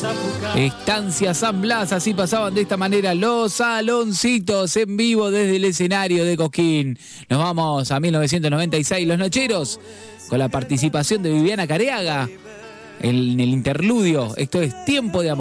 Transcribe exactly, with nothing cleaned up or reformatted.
Estancia San Blas, así pasaban de esta manera los Saloncitos en vivo desde el escenario de Cosquín. Nos vamos a mil novecientos noventa y seis, Los Nocheros, con la participación de Viviana Careaga en el interludio. Esto es Tiempo de Amor.